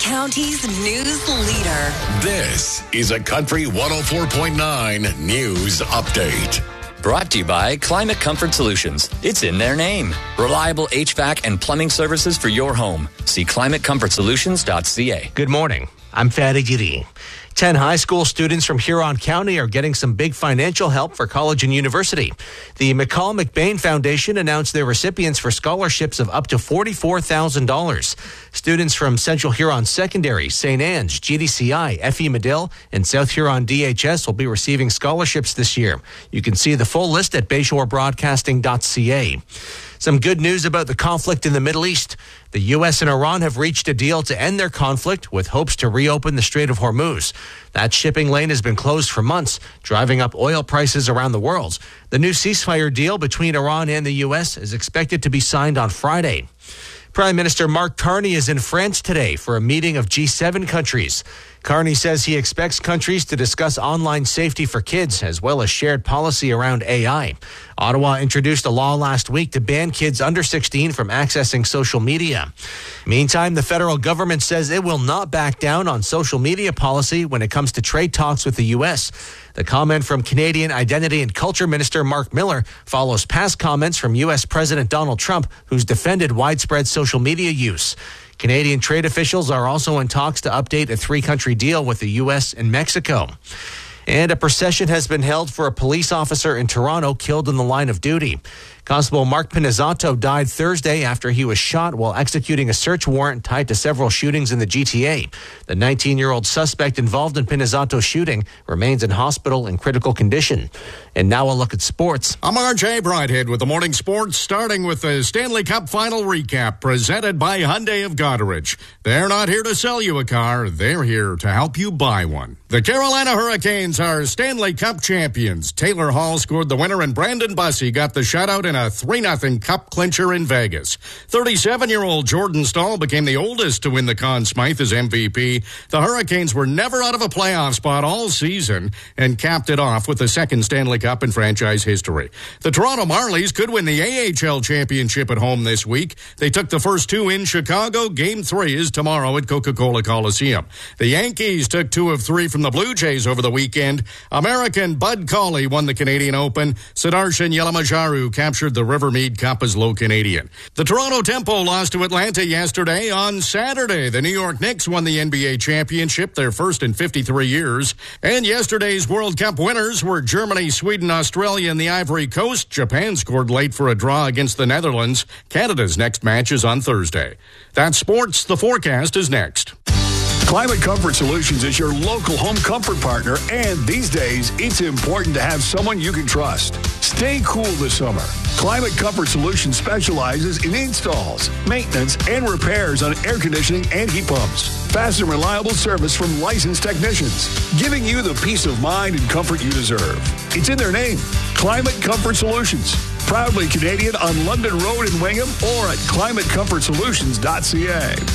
County's news leader. This is a Country 104.9 News Update. Brought to you by Climate Comfort Solutions. It's in their name. Reliable HVAC and plumbing services for your home. See climatecomfortsolutions.ca. Good morning. I'm Fadi Giri. 10 high school students from Huron County are getting some big financial help for college and university. The McCall McBain Foundation announced their recipients for scholarships of up to $44,000. Students from Central Huron Secondary, St. Anne's, GDCI, FE Medill, and South Huron DHS will be receiving scholarships this year. You can see the full list at bayshorebroadcasting.ca. Some good news about the conflict in the Middle East. The U.S. and Iran have reached a deal to end their conflict with hopes to reopen the Strait of Hormuz. That shipping lane has been closed for months, driving up oil prices around the world. The new ceasefire deal between Iran and the U.S. is expected to be signed on Friday. Prime Minister Mark Carney is in France today for a meeting of G7 countries. Carney says he expects countries to discuss online safety for kids as well as shared policy around AI. Ottawa introduced a law last week to ban kids under 16 from accessing social media. Meantime, the federal government says it will not back down on social media policy when it comes to trade talks with the U.S. The comment from Canadian Identity and Culture Minister Mark Miller follows past comments from U.S. President Donald Trump, who's defended widespread social media use. Canadian trade officials are also in talks to update a three-country deal with the U.S. and Mexico. And a procession has been held for a police officer in Toronto killed in the line of duty. Constable Mark Pinizzato died Thursday after he was shot while executing a search warrant tied to several shootings in the GTA. The 19-year-old suspect involved in Pinizzato's shooting remains in hospital in critical condition. And now a look at sports. I'm RJ Brighthead with the morning sports, starting with the Stanley Cup final recap presented by Hyundai of Goderich. They're not here to sell you a car. They're here to help you buy one. The Carolina Hurricanes are Stanley Cup champions. Taylor Hall scored the winner and Brandon Bussey got the shutout in a 3-0 cup clincher in Vegas. 37-year-old Jordan Staal became the oldest to win the Conn Smythe as MVP. The Hurricanes were never out of a playoff spot all season and capped it off with the second Stanley Cup in franchise history. The Toronto Marlies could win the AHL championship at home this week. They took the first two in Chicago. Game 3 is tomorrow at Coca-Cola Coliseum. The Yankees took 2 of 3 from the Blue Jays over the weekend. American Bud Cauley won the Canadian Open. Sudarshan Yelamajaru captured the Rivermead Cup as low Canadian. The Toronto Tempo lost to Atlanta yesterday. On Saturday, the New York Knicks won the NBA championship, their first in 53 years. And yesterday's World Cup winners were Germany, Sweden, Australia, and the Ivory Coast. Japan scored late for a draw against the Netherlands. Canada's next match is on Thursday. That's sports. The forecast is next. Climate Comfort Solutions is your local home comfort partner, and these days, it's important to have someone you can trust. Stay cool this summer. Climate Comfort Solutions specializes in installs, maintenance, and repairs on air conditioning and heat pumps. Fast and reliable service from licensed technicians, giving you the peace of mind and comfort you deserve. It's in their name, Climate Comfort Solutions. Proudly Canadian on London Road in Wingham or at climatecomfortsolutions.ca.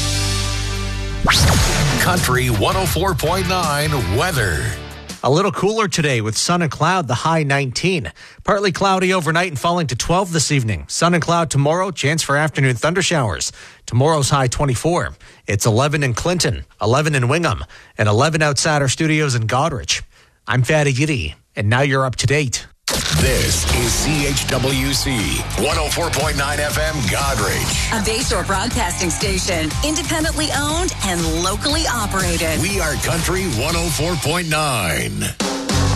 Country 104.9 weather. A little cooler today with sun and cloud, the high 19. Partly cloudy overnight and falling to 12 this evening. Sun and cloud tomorrow, chance for afternoon thunder showers. Tomorrow's high 24. It's 11 in Clinton, 11 in Wingham, and 11 outside our studios in Goderich. I'm Fadi Giri, and now you're up to date. This is CHWC 104.9 FM Goderich. A Bayshore Broadcasting station, independently owned and locally operated. We are Country 104.9.